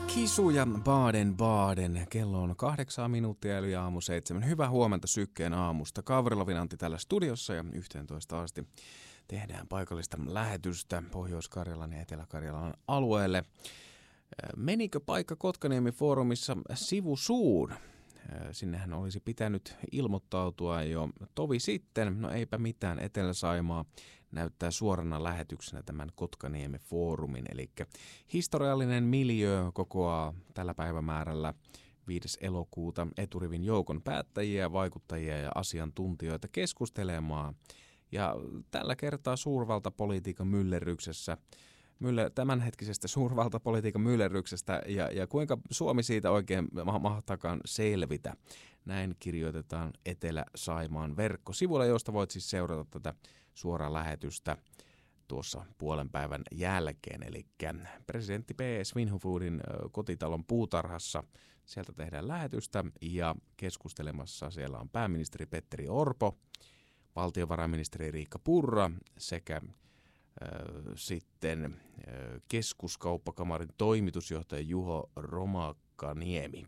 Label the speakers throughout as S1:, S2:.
S1: Kisuja Baden-Baden. Kello on 8 minuuttia eli aamu 7. Hyvää huomenta Sykkeen aamusta. Kavrilovin Antti täällä studiossa ja 11 asti tehdään paikallista lähetystä Pohjois-Karjalan ja Etelä-Karjalan alueelle. Menikö paikka Kotkaniemi-foorumissa sivusuun? Sinnehän olisi pitänyt ilmoittautua jo tovi sitten. No eipä mitään, Etelä-Saimaa näyttää suorana lähetyksenä tämän Kotkaniemen-foorumin. Eli historiallinen miljöö kokoaa tällä päivämäärällä 5. elokuuta eturivin joukon päättäjiä, vaikuttajia ja asiantuntijoita keskustelemaan. Ja tällä kertaa suurvaltapolitiikan myllerryksessä, tämänhetkisestä suurvaltapolitiikan myllerryksestä ja kuinka Suomi siitä oikein mahtakaan selvitä. Näin kirjoitetaan Etelä-Saimaan verkkosivuilla, josta voit siis seurata tätä suoraa lähetystä tuossa puolen päivän jälkeen. Eli presidentti P. Svinhufvudin kotitalon puutarhassa, sieltä tehdään lähetystä ja keskustelemassa siellä on pääministeri Petteri Orpo, valtiovarainministeri Riikka Purra sekä sitten keskuskauppakamarin toimitusjohtaja Juho Romakkaniemi.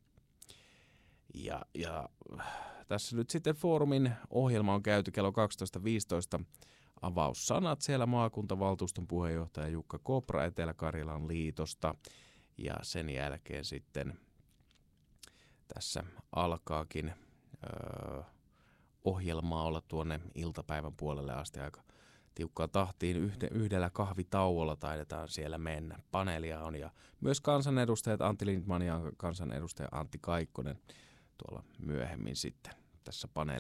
S1: Ja tässä nyt sitten foorumin ohjelma on käyty kello 12.15 avaussanat siellä maakuntavaltuuston puheenjohtaja Jukka Kopra Etelä-Karjalan liitosta. Ja sen jälkeen sitten tässä alkaakin ohjelmaa olla tuonne iltapäivän puolelle asti aika tiukkaan tahtiin. Yhdellä kahvitauolla taidetaan siellä mennä. Paneelia on ja myös kansanedustajat Antti Lindman ja kansanedustaja Antti Kaikkonen tuolla myöhemmin sitten tässä paneelissa